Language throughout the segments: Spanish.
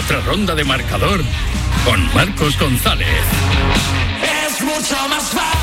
otra ronda de Marcador con Marcos González. Es mucho más fácil.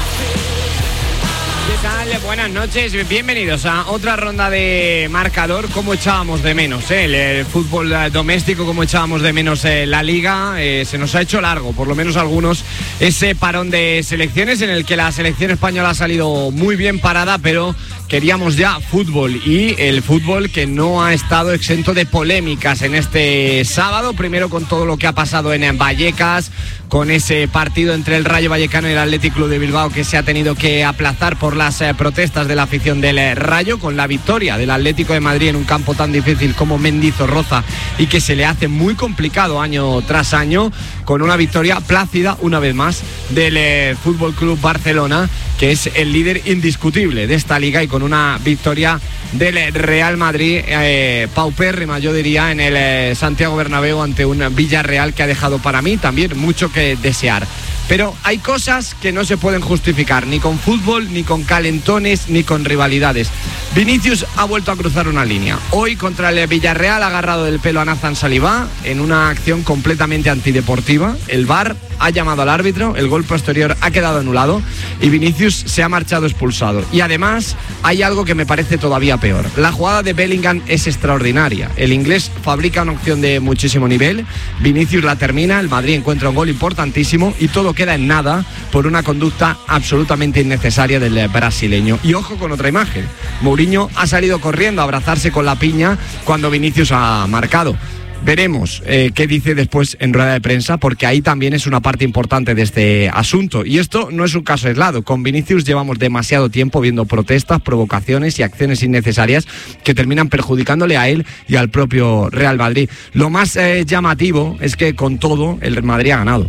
¿Qué tal? Buenas noches, bienvenidos a otra ronda de Marcador. Cómo echábamos de menos el fútbol doméstico, cómo echábamos de menos la Liga. Se nos ha hecho largo, por lo menos algunos, ese parón de selecciones en el que la selección española ha salido muy bien parada, pero queríamos ya fútbol, y el fútbol que no ha estado exento de polémicas en este sábado. Primero con todo lo que ha pasado en Vallecas, con ese partido entre el Rayo Vallecano y el Athletic Club de Bilbao que se ha tenido que aplazar por las protestas de la afición del Rayo, con la victoria del Atlético de Madrid en un campo tan difícil como Mendizorroza y que se le hace muy complicado año tras año, con una victoria plácida una vez más del Fútbol Club Barcelona, que es el líder indiscutible de esta liga, y con una victoria del Real Madrid paupérrima, yo diría, en el Santiago Bernabéu ante un Villarreal que ha dejado para mí también mucho que desear. Pero hay cosas que no se pueden justificar ni con fútbol, ni con calentones, ni con rivalidades. Vinicius ha vuelto a cruzar una línea. Hoy contra el Villarreal ha agarrado del pelo a Nathan Saliba en una acción completamente antideportiva. El VAR ha llamado al árbitro, el gol posterior ha quedado anulado y Vinicius se ha marchado expulsado. Y además hay algo que me parece todavía peor. La jugada de Bellingham es extraordinaria. El inglés fabrica una opción de muchísimo nivel, Vinicius la termina, el Madrid encuentra un gol importantísimo y todo queda en nada por una conducta absolutamente innecesaria del brasileño. Y ojo con otra imagen. Mourinho ha salido corriendo a abrazarse con la piña cuando Vinicius ha marcado. Veremos qué dice después en rueda de prensa, porque ahí también es una parte importante de este asunto. Y esto no es un caso aislado. Con Vinicius llevamos demasiado tiempo viendo protestas, provocaciones y acciones innecesarias que terminan perjudicándole a él y al propio Real Madrid. Lo más llamativo es que con todo el Madrid ha ganado.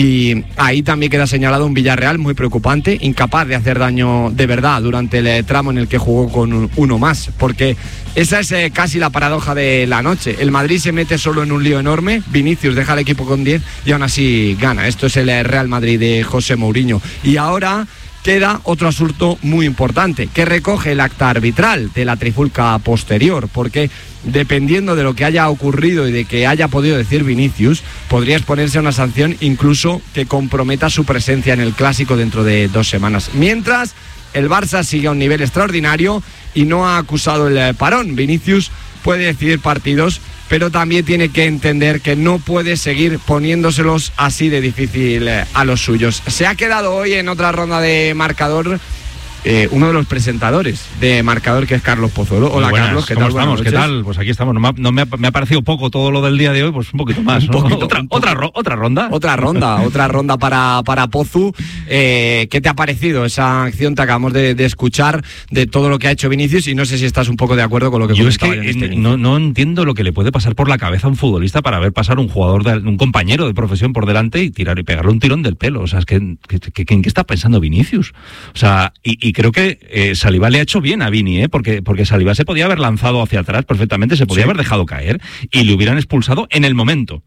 Y ahí también queda señalado un Villarreal muy preocupante, incapaz de hacer daño de verdad durante el tramo en el que jugó con uno más. Porque esa es casi la paradoja de la noche. El Madrid se mete solo en un lío enorme, Vinicius deja al equipo con 10 y aún así gana. Esto es el Real Madrid de José Mourinho. Y ahora queda otro asunto muy importante, que recoge el acta arbitral de la trifulca posterior, porque dependiendo de lo que haya ocurrido y de que haya podido decir Vinicius, podría exponerse a una sanción incluso que comprometa su presencia en el Clásico dentro de 2 semanas. Mientras, el Barça sigue a un nivel extraordinario y no ha acusado el parón. Vinicius puede decidir partidos, pero también tiene que entender que no puede seguir poniéndoselos así de difícil a los suyos. Se ha quedado hoy en otra ronda de Marcador uno de los presentadores de Marcador, que es Carlos Pozuelo. Hola, buenas, Carlos, ¿qué tal? ¿Cómo estamos? ¿Qué tal? Pues aquí estamos. Me ha parecido poco todo lo del día de hoy, pues un poquito más, ¿no? Otra ronda. Otra ronda para Pozu. ¿Qué te ha parecido esa acción? Te acabamos de escuchar de todo lo que ha hecho Vinicius y no sé si estás un poco de acuerdo con lo que comentaba. Yo es que no entiendo lo que le puede pasar por la cabeza a un futbolista para ver pasar un jugador, un compañero de profesión por delante y tirar y pegarle un tirón del pelo. O sea, es que ¿en qué está pensando Vinicius? O sea, y creo que Saliba le ha hecho bien a Vini, porque Saliba se podía haber lanzado hacia atrás perfectamente, se podía haber dejado caer y le hubieran expulsado en el momento,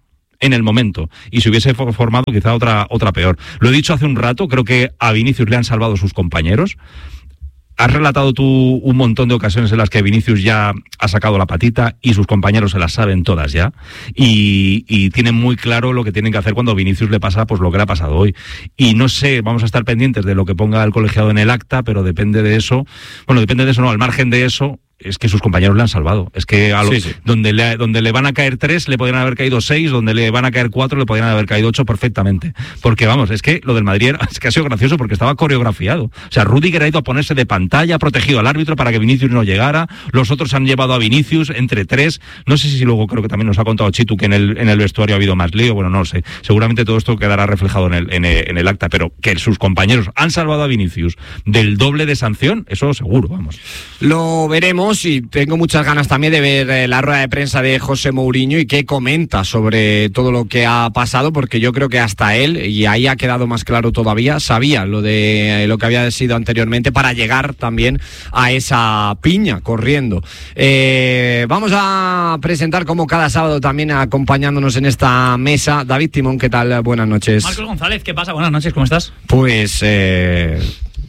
y se hubiese formado quizá otra peor. Lo he dicho hace un rato, creo que a Vinicius le han salvado sus compañeros. Has relatado tú un montón de ocasiones en las que Vinicius ya ha sacado la patita y sus compañeros se las saben todas ya, y tienen muy claro lo que tienen que hacer cuando a Vinicius le pasa pues lo que le ha pasado hoy. Y no sé, vamos a estar pendientes de lo que ponga el colegiado en el acta, pero depende de eso, al margen de eso, es que sus compañeros le han salvado. Es que donde le van a caer 3, le podrían haber caído 6, donde le van a caer 4, le podrían haber caído 8 perfectamente. Porque vamos, es que lo del Madrid es que ha sido gracioso porque estaba coreografiado. O sea, Rüdiger ha ido a ponerse de pantalla, ha protegido al árbitro para que Vinicius no llegara, los otros han llevado a Vinicius entre 3. No sé si luego, creo que también nos ha contado Chitu que en el vestuario ha habido más lío, bueno, no lo sé. Seguramente todo esto quedará reflejado en el acta, pero que sus compañeros han salvado a Vinicius del doble de sanción, eso seguro, vamos. Lo veremos. Y tengo muchas ganas también de ver la rueda de prensa de José Mourinho y qué comenta sobre todo lo que ha pasado, porque yo creo que hasta él, y ahí ha quedado más claro todavía, sabía lo que había sido anteriormente para llegar también a esa piña corriendo. Vamos a presentar como cada sábado también acompañándonos en esta mesa David Timón. ¿Qué tal? Buenas noches. Marcos González, ¿qué pasa? Buenas noches, ¿cómo estás? Pues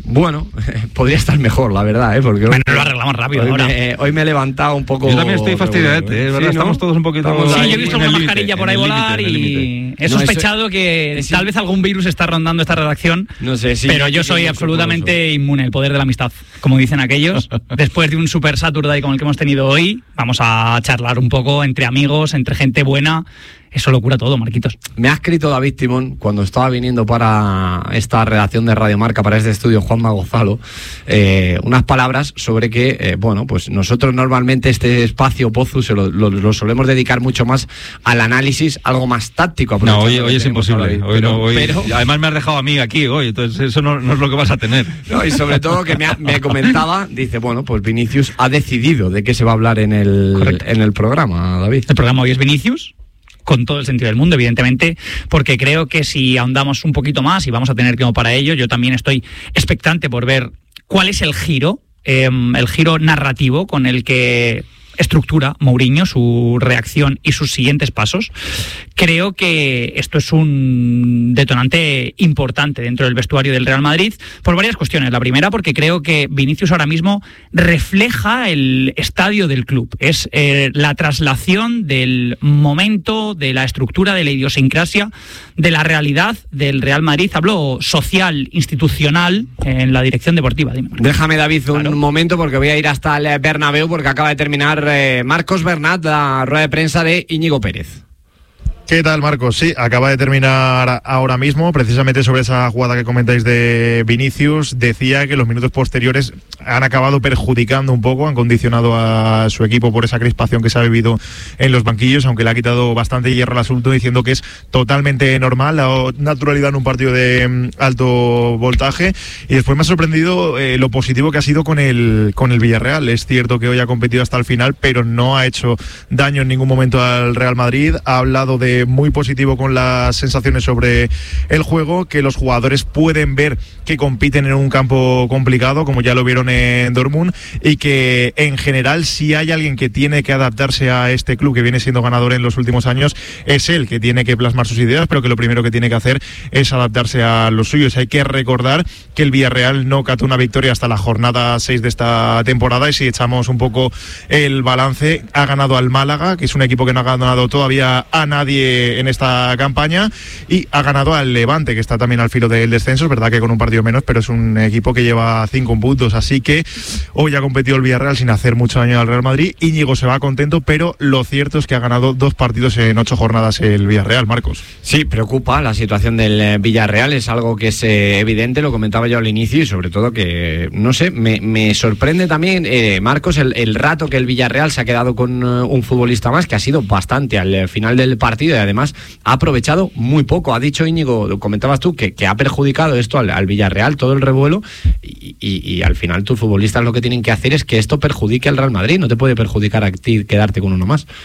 Bueno, podría estar mejor, la verdad, porque bueno, lo arreglamos rápido ahora. Hoy me he levantado un poco. Yo también estoy fastidiadete, ¿verdad? Sí, ¿no? Estamos todos un poquito. Sí, yo he visto una mascarilla por ahí volar y he sospechado que tal vez algún virus está rondando esta redacción. No sé, sí. Pero yo soy absolutamente inmune, el poder de la amistad, como dicen aquellos. Después de un Super Saturday como el que hemos tenido hoy, vamos a charlar un poco entre amigos, entre gente buena. Eso lo cura todo, Marquitos. Me ha escrito David Timón cuando estaba viniendo para esta redacción de Radio Marca, para este estudio, Juanma Gonzalo, unas palabras sobre que, bueno, pues nosotros normalmente este espacio Pozu lo solemos dedicar mucho más al análisis, algo más táctico. No, hoy es imposible. Pero además me has dejado a mí aquí hoy, entonces eso no es lo que vas a tener. No, y sobre todo que me comentaba, dice, bueno, pues Vinicius ha decidido de qué se va a hablar en el programa, David. El programa hoy es Vinicius, con todo el sentido del mundo, evidentemente, porque creo que si ahondamos un poquito más, y vamos a tener tiempo para ello, yo también estoy expectante por ver cuál es el giro narrativo con el que estructura Mourinho su reacción y sus siguientes pasos. Creo que esto es un detonante importante dentro del vestuario del Real Madrid por varias cuestiones. La primera, porque creo que Vinicius ahora mismo refleja el estadio del club. Es la traslación del momento, de la estructura, de la idiosincrasia, de la realidad del Real Madrid. Hablo social, institucional, en la dirección deportiva. Dime. Déjame, David, un momento, porque voy a ir hasta el Bernabéu, porque acaba de terminar Marcos Bernat, la rueda de prensa de Íñigo Pérez. ¿Qué tal, Marcos? Sí, acaba de terminar ahora mismo, precisamente sobre esa jugada que comentáis de Vinicius. Decía que los minutos posteriores han acabado perjudicando un poco, han condicionado a su equipo por esa crispación que se ha vivido en los banquillos, aunque le ha quitado bastante hierro al asunto, diciendo que es totalmente normal, la naturalidad en un partido de alto voltaje. Y después me ha sorprendido lo positivo que ha sido con el Villarreal. Es cierto que hoy ha competido hasta el final, pero no ha hecho daño en ningún momento al Real Madrid. Ha hablado de muy positivo con las sensaciones sobre el juego, que los jugadores pueden ver que compiten en un campo complicado, como ya lo vieron en Dortmund, y que en general, si hay alguien que tiene que adaptarse a este club que viene siendo ganador en los últimos años, es él, que tiene que plasmar sus ideas, pero que lo primero que tiene que hacer es adaptarse a los suyos. Hay que recordar que el Villarreal no cató una victoria hasta la jornada 6 de esta temporada, y si echamos un poco el balance, ha ganado al Málaga, que es un equipo que no ha ganado todavía a nadie en esta campaña, y ha ganado al Levante, que está también al filo del descenso. Es verdad que con un partido menos, pero es un equipo que lleva 5 puntos, así que hoy ha competido el Villarreal sin hacer mucho daño al Real Madrid. Íñigo se va contento, pero lo cierto es que ha ganado 2 partidos en 8 jornadas el Villarreal, Marcos. Sí, preocupa la situación del Villarreal, es algo que es evidente, lo comentaba yo al inicio, y sobre todo que, no sé, me sorprende también, Marcos, el rato que el Villarreal se ha quedado con un futbolista más, que ha sido bastante al final del partido, y además ha aprovechado muy poco. Ha dicho Íñigo, comentabas tú, que ha perjudicado esto al Villarreal, todo el revuelo, y al final tus futbolistas lo que tienen que hacer es que esto perjudique al Real Madrid. No te puede perjudicar a ti quedarte con uno más.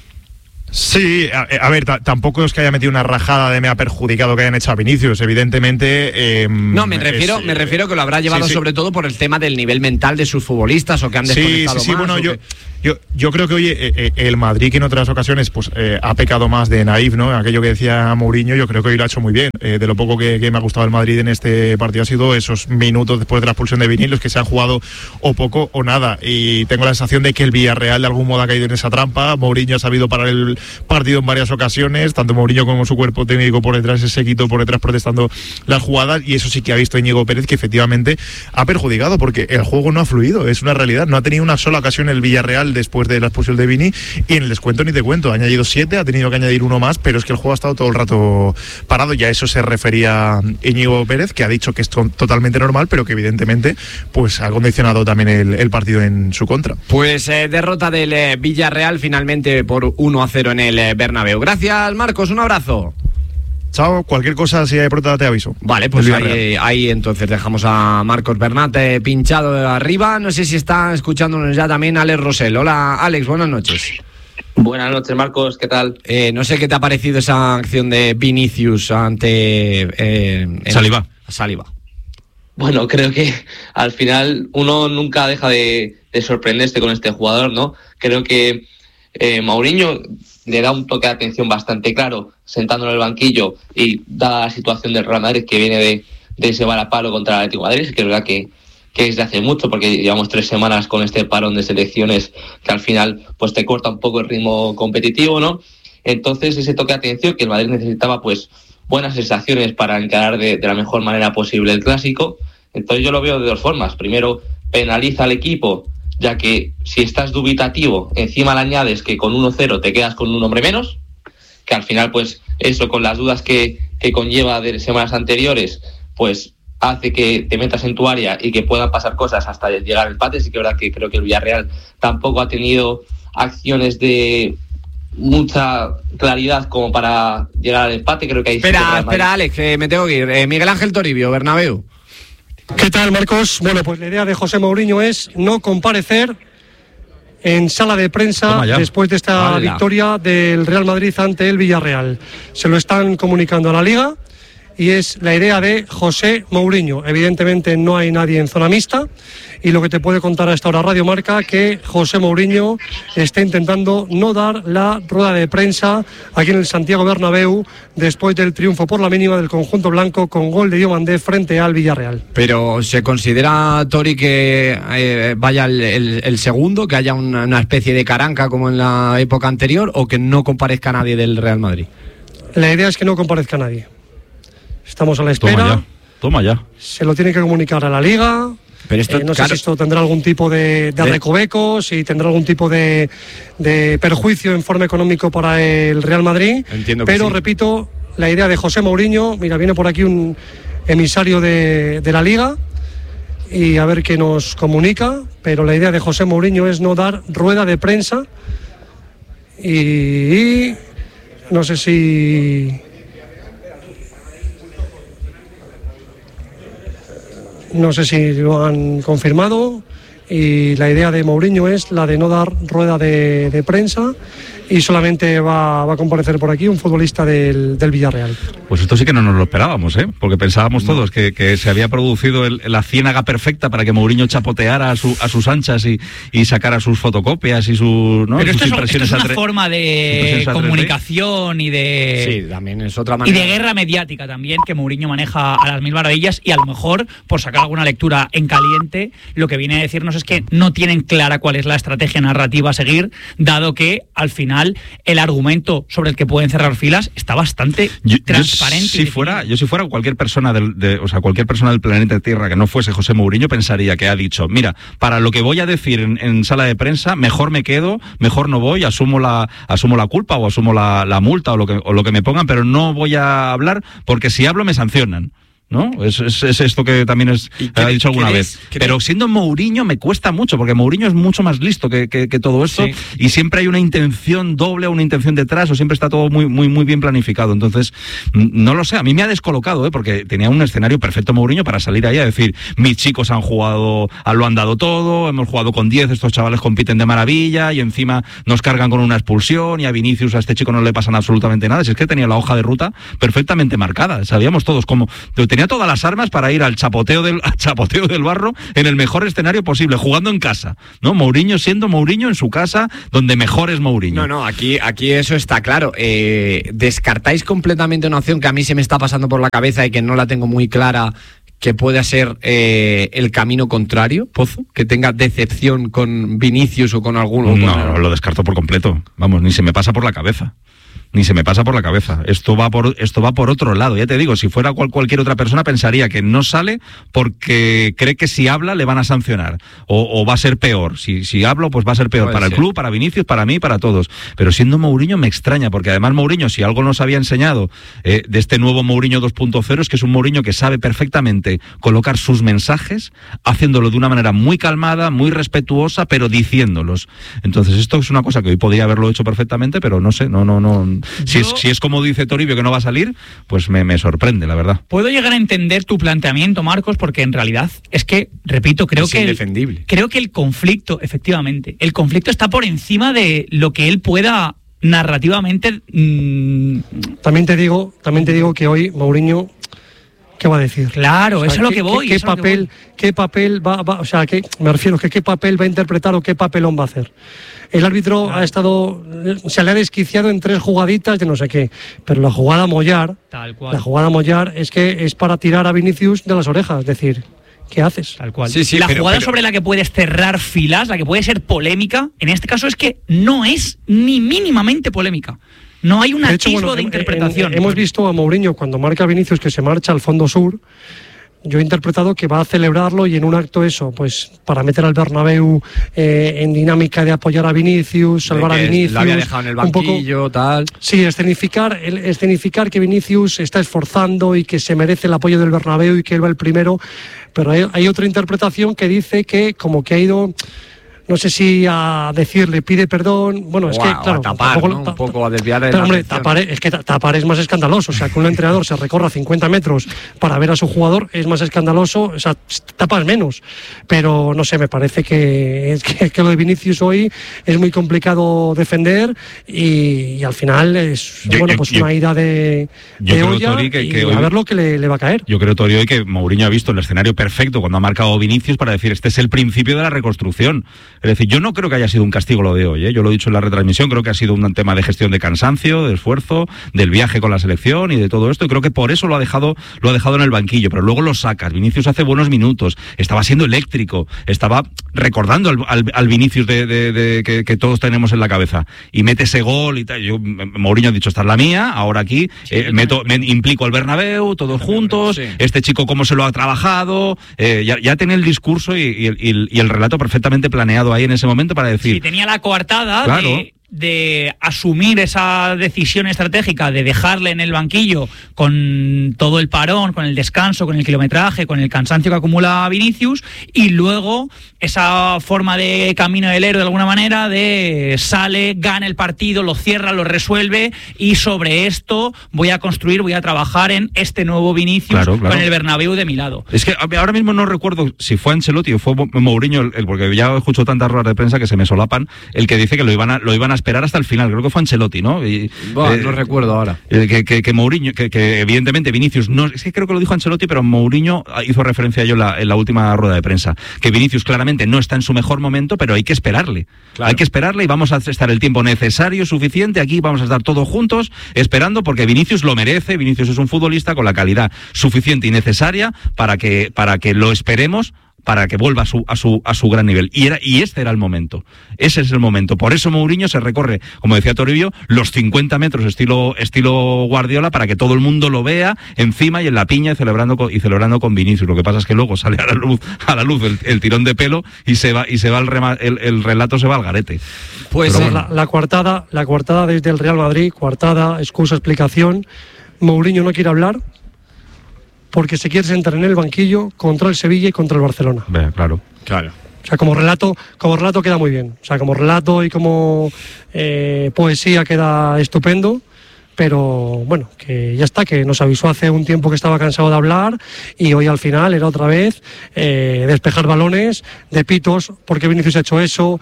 Sí, a ver, tampoco es que haya metido una rajada de me ha perjudicado que hayan hecho a Vinicius, evidentemente. No, me refiero que lo habrá llevado sobre todo por el tema del nivel mental de sus futbolistas, o que han desconectado más. Bueno, yo creo que hoy el Madrid, que en otras ocasiones pues ha pecado más de naif, ¿no? Aquello que decía Mourinho, yo creo que hoy lo ha hecho muy bien. De lo poco que me ha gustado el Madrid en este partido ha sido esos minutos después de la expulsión de Vinicius, que se han jugado o poco o nada, y tengo la sensación de que el Villarreal de algún modo ha caído en esa trampa. Mourinho ha sabido parar el partido en varias ocasiones, tanto Mourinho como su cuerpo técnico por detrás, ese séquito por detrás protestando las jugadas, y eso sí que ha visto Íñigo Pérez, que efectivamente ha perjudicado, porque el juego no ha fluido, es una realidad. No ha tenido una sola ocasión el Villarreal después de la expulsión de Vini, y en el descuento ni te cuento, ha añadido 7, ha tenido que añadir uno más, pero es que el juego ha estado todo el rato parado, y a eso se refería Íñigo Pérez, que ha dicho que es totalmente normal, pero que evidentemente pues ha condicionado también el partido en su contra. Pues derrota del Villarreal finalmente por 1-0 en el Bernabéu. Gracias, Marcos, un abrazo. Chao, cualquier cosa, si hay pronto te aviso. Vale, pues ahí entonces dejamos a Marcos Bernat pinchado arriba. No sé si está escuchándonos ya también Alex Rosell. Hola, Alex, buenas noches. Buenas noches, Marcos, ¿qué tal? No sé qué te ha parecido esa acción de Vinicius ante Saliba. Bueno, creo que al final uno nunca deja de sorprenderse con este jugador, ¿no? Creo que Mourinho le da un toque de atención bastante claro, sentándolo en el banquillo, y dada la situación del Real Madrid, que viene de ese varapalo contra el Atlético de Madrid, que es verdad que es de hace mucho, porque llevamos 3 semanas con este parón de selecciones que al final pues te corta un poco el ritmo competitivo, ¿no? Entonces ese toque de atención que el Madrid necesitaba, pues buenas sensaciones para encarar de la mejor manera posible el Clásico. Entonces yo lo veo de 2 formas. Primero, penaliza al equipo, ya que si estás dubitativo, encima le añades que con 1-0 te quedas con un hombre menos, que al final pues eso, con las dudas que conlleva de semanas anteriores, pues hace que te metas en tu área y que puedan pasar cosas hasta llegar al empate. Sí que es verdad que creo que el Villarreal tampoco ha tenido acciones de mucha claridad como para llegar al empate. Creo que hay... Espera, Alex, que me tengo que ir. Miguel Ángel Toribio, Bernabéu. ¿Qué tal, Marcos? Bueno, pues la idea de José Mourinho es no comparecer en sala de prensa después de esta victoria del Real Madrid ante el Villarreal. Se lo están comunicando a la Liga y es la idea de José Mourinho. Evidentemente no hay nadie en zona mixta y lo que te puede contar a esta hora Radio Marca, que José Mourinho está intentando no dar la rueda de prensa aquí en el Santiago Bernabéu después del triunfo por la mínima del conjunto blanco con gol de Diomandé frente al Villarreal. Pero ¿se considera, Tori, que vaya el segundo, que haya una especie de caranca como en la época anterior, o que no comparezca nadie del Real Madrid? La idea es que no comparezca nadie. Estamos a la espera. Toma ya. Se lo tiene que comunicar a la Liga. Pero esto, no sé si esto tendrá algún tipo de recoveco, si tendrá algún tipo de perjuicio en forma económico para el Real Madrid. Entiendo que pero sí. Repito, la idea de José Mourinho, mira, viene por aquí un emisario de la Liga y a ver qué nos comunica, pero la idea de José Mourinho es no dar rueda de prensa y no sé si... No sé si lo han confirmado y la idea de Mourinho es la de no dar rueda de prensa y solamente va a comparecer por aquí un futbolista del Villarreal. Pues esto sí que no nos lo esperábamos, ¿eh? Porque pensábamos todos que se había producido la ciénaga perfecta para que Mourinho chapoteara a sus anchas y sacara sus fotocopias y sus, ¿no? Pero sus impresiones. Esto es una forma de comunicación y de... Sí, también es otra manera. Y de guerra mediática también, que Mourinho maneja a las 1000 maravillas, y a lo mejor, por sacar alguna lectura en caliente, lo que viene a decirnos es que no tienen clara cuál es la estrategia narrativa a seguir, dado que, al final, el argumento sobre el que pueden cerrar filas está bastante transparente. Si fuera cualquier persona cualquier persona del planeta Tierra que no fuese José Mourinho, pensaría que ha dicho, mira, para lo que voy a decir en sala de prensa, mejor me quedo, mejor no voy, asumo la culpa o asumo la multa o lo que me pongan, pero no voy a hablar porque si hablo me sancionan, ¿no? Es esto que también ha dicho alguna vez. Pero siendo Mourinho me cuesta mucho, porque Mourinho es mucho más listo que todo esto, sí. Y siempre hay una intención doble o una intención detrás, o siempre está todo muy, muy, muy bien planificado. Entonces, no lo sé, a mí me ha descolocado, porque tenía un escenario perfecto Mourinho para salir ahí a decir, mis chicos lo han dado todo, hemos jugado con 10, estos chavales compiten de maravilla, y encima nos cargan con una expulsión, y a Vinicius, a este chico no le pasan absolutamente nada. Si es que tenía la hoja de ruta perfectamente marcada, sabíamos todos cómo... Tenía todas las armas para ir al chapoteo del barro en el mejor escenario posible, jugando en casa, ¿no? Mourinho siendo Mourinho en su casa, donde mejor es Mourinho. No, aquí eso está claro. ¿Descartáis completamente una opción que a mí se me está pasando por la cabeza y que no la tengo muy clara, que pueda ser el camino contrario, Pozo? Que tenga decepción con Vinicius o con alguno. No, lo descarto por completo. Vamos, ni se me pasa por la cabeza. Esto va por otro lado. Ya te digo, si fuera cualquier otra persona pensaría que no sale porque cree que si habla le van a sancionar o va a ser peor. Si hablo, pues va a ser peor para el club, para Vinicius, para mí, para todos. Pero siendo Mourinho me extraña, porque además Mourinho, si algo nos había enseñado de este nuevo Mourinho 2.0, es que es un Mourinho que sabe perfectamente colocar sus mensajes, haciéndolo de una manera muy calmada, muy respetuosa, pero diciéndolos. Entonces esto es una cosa que hoy podría haberlo hecho perfectamente, pero no sé, no. Si es como dice Toribio, que no va a salir, pues me sorprende, la verdad. Puedo llegar a entender tu planteamiento, Marcos, porque en realidad es que, repito, creo que el conflicto, efectivamente, el conflicto está por encima de lo que él pueda narrativamente... También te digo que hoy Mourinho ¿qué va a decir? Claro, eso es lo que voy. ¿Qué papel va, o sea, me refiero que qué papel va a interpretar o qué papelón va a hacer? El árbitro ha estado, se le ha desquiciado en 3 jugaditas de no sé qué, pero la jugada Mollar, es que es para tirar a Vinicius de las orejas, es decir, ¿qué haces? Tal cual. Sí, la jugada sobre la que puedes cerrar filas, la que puede ser polémica, en este caso es que no es ni mínimamente polémica. No hay un atisbo de interpretación. Hemos visto a Mourinho cuando marca a Vinicius que se marcha al fondo sur. Yo he interpretado que va a celebrarlo y en un acto eso, pues para meter al Bernabéu en dinámica de apoyar a Vinicius, salvar a Vinicius. Lo había dejado en el banquillo, un poco, tal. Sí, escenificar que Vinicius se está esforzando y que se merece el apoyo del Bernabéu y que él va el primero. Pero hay otra interpretación que dice que como que ha ido... No sé si a decirle pide perdón, bueno, es que claro, a tapar, ¿no? Un poco a desviar el. Pero hombre, tapar es más escandaloso, o sea, que un entrenador se recorra 50 metros para ver a su jugador es más escandaloso, o sea, tapas menos, pero no sé, me parece que lo de Vinicius hoy es muy complicado defender y al final es una ida de olla y a ver lo que le va a caer. Yo creo, Tori, hoy que Mourinho ha visto el escenario perfecto cuando ha marcado Vinicius para decir, este es el principio de la reconstrucción. Es decir, yo no creo que haya sido un castigo lo de hoy, ¿eh? Yo lo he dicho en la retransmisión, creo que ha sido un tema de gestión de cansancio, de esfuerzo, del viaje con la selección y de todo esto, y creo que por eso lo ha dejado en el banquillo, pero luego lo sacas. Vinicius hace buenos minutos, estaba siendo eléctrico, estaba recordando al Vinicius que todos tenemos en la cabeza, y mete ese gol y tal. Mourinho ha dicho, esta es la mía, ahora aquí me implico al Bernabéu, todos juntos, este chico cómo se lo ha trabajado, ya tiene el discurso y el relato perfectamente planeado ahí en ese momento para decir... Sí, tenía la coartada claro. de asumir esa decisión estratégica de dejarle en el banquillo con todo el parón, con el descanso, con el kilometraje, con el cansancio que acumula Vinicius, y luego esa forma de camino del héroe de alguna manera, de sale, gana el partido, lo cierra, lo resuelve, y sobre esto voy a construir, voy a trabajar en este nuevo Vinicius con el Bernabéu de mi lado. Es que ahora mismo no recuerdo si fue Ancelotti o fue Mourinho, porque ya escucho tantas ruedas de prensa que se me solapan, el que dice que lo iban a esperar hasta el final, creo que fue Ancelotti, ¿no? No recuerdo ahora. Que Mourinho, que evidentemente Vinicius, no, es que creo que lo dijo Ancelotti, pero Mourinho hizo referencia a ello en la última rueda de prensa, que Vinicius claramente no está en su mejor momento, pero hay que esperarle. Claro. Hay que esperarle y vamos a estar el tiempo necesario, suficiente, aquí vamos a estar todos juntos esperando, porque Vinicius lo merece. Vinicius es un futbolista con la calidad suficiente y necesaria para que lo esperemos, para que vuelva a su gran nivel. Y este era el momento. Ese es el momento. Por eso Mourinho se recorre, como decía Toribio, los 50 metros estilo Guardiola, para que todo el mundo lo vea encima y en la piña y celebrando con Vinicius. Lo que pasa es que luego sale a la luz el tirón de pelo y se va el relato se va al garete. Pues bueno. la coartada desde el Real Madrid, coartada, excusa, explicación. Mourinho no quiere hablar porque se quiere sentar en el banquillo contra el Sevilla y contra el Barcelona. Claro. O sea, como relato queda muy bien. O sea, como relato y como poesía queda estupendo. Pero bueno, que ya está, que nos avisó hace un tiempo que estaba cansado de hablar y hoy al final era otra vez despejar balones de pitos, porque Vinicius ha hecho eso,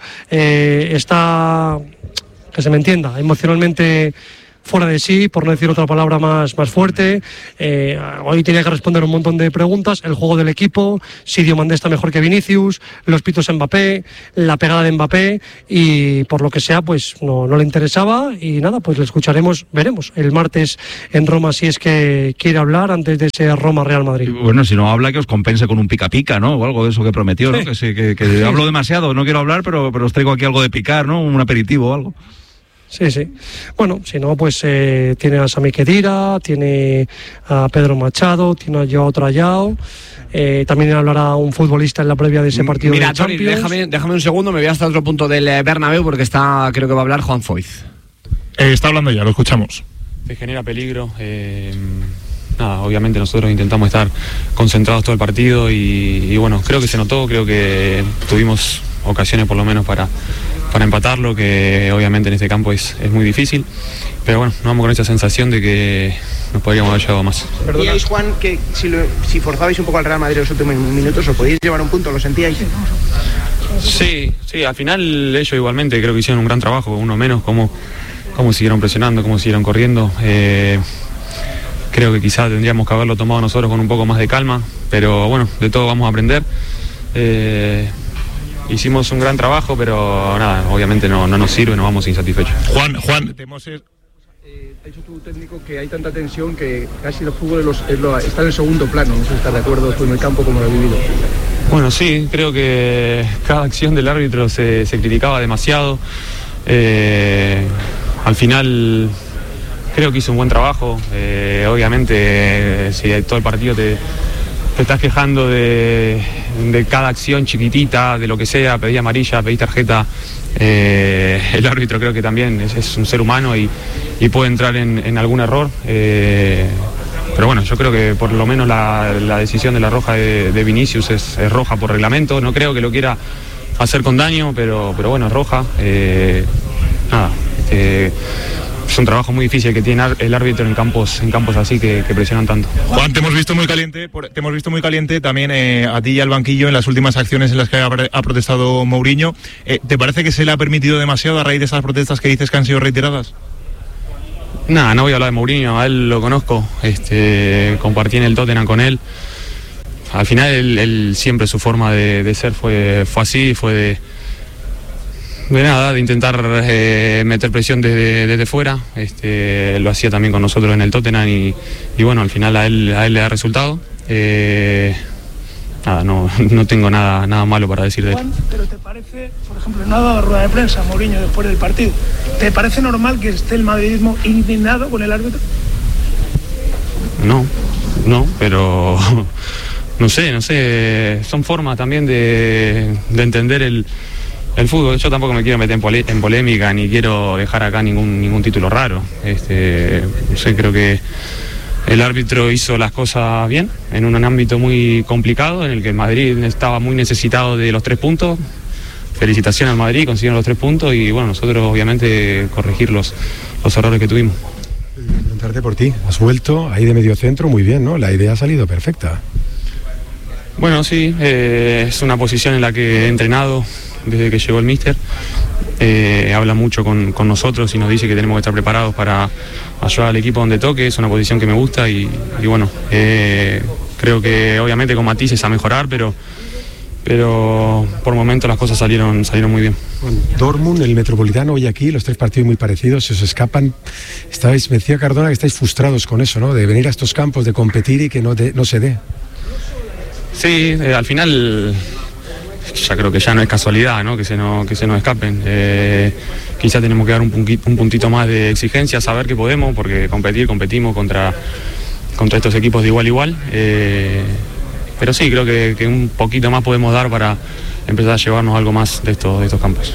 está, que se me entienda, emocionalmente fuera de sí, por no decir otra palabra más fuerte. Hoy tenía que responder un montón de preguntas, el juego del equipo, si Diomandé está mejor que Vinicius, los pitos en Mbappé, la pegada de Mbappé, y por lo que sea pues no le interesaba, y nada, pues le escucharemos, veremos el martes en Roma si es que quiere hablar antes de ese Roma-Real Madrid. Bueno, si no habla, que os compense con un pica-pica, ¿no? O algo de eso que prometió, ¿no? Sí. Que hablo demasiado, no quiero hablar, pero os traigo aquí algo de picar, ¿no? Un aperitivo o algo. Sí. Bueno, si no, pues tiene a Sami Khedira, tiene a Pedro Machado, tiene a Joao Trayao. También hablará un futbolista en la previa de ese partido. Mira, de Champions. Tori, déjame un segundo, me voy hasta otro punto del Bernabéu porque creo que va a hablar Juan Foyz. Está hablando ya, lo escuchamos. Te genera peligro. Obviamente nosotros intentamos estar concentrados todo el partido y bueno, creo que se notó, creo que tuvimos ocasiones por lo menos para empatarlo, que obviamente en este campo es muy difícil, pero bueno, nos vamos con esa sensación de que nos podríamos haber llevado más. ¿Sentíais, Juan, que si forzabais un poco al Real Madrid en los últimos minutos, os podíais llevar un punto? ¿Lo sentíais? Sí, al final ellos igualmente creo que hicieron un gran trabajo, uno menos, cómo siguieron presionando, cómo siguieron corriendo. creo que quizás tendríamos que haberlo tomado nosotros con un poco más de calma, pero bueno, de todo vamos a aprender. Hicimos un gran trabajo, pero nada, obviamente no nos sirve, nos vamos insatisfechos. Juan, ha dicho tu técnico que hay tanta tensión que casi el fútbol está en el segundo plano. No sé si estás de acuerdo tú en el campo como lo has vivido. Bueno, sí, creo que cada acción del árbitro se criticaba demasiado. Al final creo que hizo un buen trabajo. Obviamente, si todo el partido te estás quejando de cada acción chiquitita, de lo que sea, pedí amarilla, pedí tarjeta, el árbitro creo que también es un ser humano y puede entrar en algún error. Pero bueno, yo creo que por lo menos la decisión de la roja de Vinicius es roja por reglamento. No creo que lo quiera hacer con daño, pero bueno, es roja. Nada, es un trabajo muy difícil que tiene el árbitro en campos así que presionan tanto. Juan, te hemos visto muy caliente también a ti y al banquillo en las últimas acciones en las que ha protestado Mourinho. ¿Te parece que se le ha permitido demasiado a raíz de esas protestas que dices que han sido reiteradas? Nada, no voy a hablar de Mourinho, a él lo conozco, compartí en el Tottenham con él. Al final él siempre su forma de ser fue así, fue de intentar meter presión desde fuera. Lo hacía también con nosotros en el Tottenham y bueno, al final a él le da resultado. Nada, no tengo nada malo para decir de él. Juan, pero ¿te parece, por ejemplo, no ha dado rueda de prensa Mourinho después del partido? ¿Te parece normal que esté el madridismo indignado con el árbitro? No, pero no sé, son formas también de entender el fútbol. Yo tampoco me quiero meter en polémica ni quiero dejar acá ningún título raro. No sé, creo que el árbitro hizo las cosas bien en un ámbito muy complicado en el que el Madrid estaba muy necesitado de los 3 puntos. Felicitaciones al Madrid, consiguieron los 3 puntos y bueno, nosotros obviamente corregir los errores que tuvimos. Preguntarte por ti, has vuelto ahí de medio centro muy bien, ¿no? La idea ha salido perfecta. Bueno, sí, es una posición en la que he entrenado desde que llegó el míster. Habla mucho con nosotros y nos dice que tenemos que estar preparados para ayudar al equipo donde toque. Es una posición que me gusta y bueno, creo que obviamente con matices a mejorar, pero por momento las cosas salieron muy bien. Dortmund, el Metropolitano, hoy aquí, los 3 partidos muy parecidos, se os escapan. Me decía Cardona que estáis frustrados con eso, ¿no? De venir a estos campos, de competir y que no se dé. Sí, al final ya creo que ya no es casualidad, ¿no? que se nos escapen. Quizá tenemos que dar un puntito más de exigencia, saber que podemos, porque competimos contra estos equipos de igual a igual. Pero sí, creo que un poquito más podemos dar para empezar a llevarnos algo más de estos campos.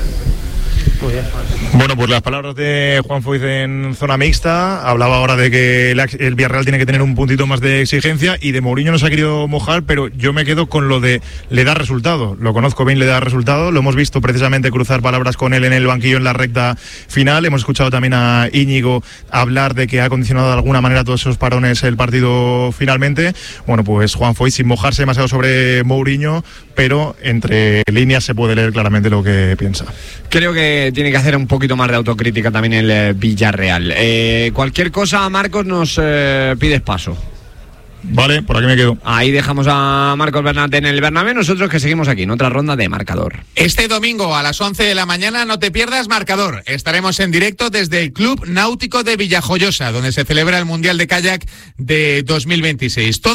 Bueno, pues las palabras de Juan Foyth en zona mixta. Hablaba ahora de que el Villarreal tiene que tener un puntito más de exigencia y de Mourinho no se ha querido mojar, pero yo me quedo con lo de le da resultado. Lo conozco bien, le da resultado. Lo hemos visto precisamente cruzar palabras con él en el banquillo en la recta final. Hemos escuchado también a Íñigo hablar de que ha condicionado de alguna manera todos esos parones el partido finalmente. Bueno, pues Juan Foyth sin mojarse demasiado sobre Mourinho, pero entre líneas se puede leer claramente lo que piensa. Creo que tiene que hacer un poquito más de autocrítica también el Villarreal. Cualquier cosa, Marcos, nos pides paso. Vale, por aquí me quedo. Ahí dejamos a Marcos Bernat en el Bernabéu, nosotros que seguimos aquí en otra ronda de Marcador. Este domingo a las 11 de la mañana no te pierdas Marcador. Estaremos en directo desde el Club Náutico de Villajoyosa, donde se celebra el Mundial de Kayak de 2026.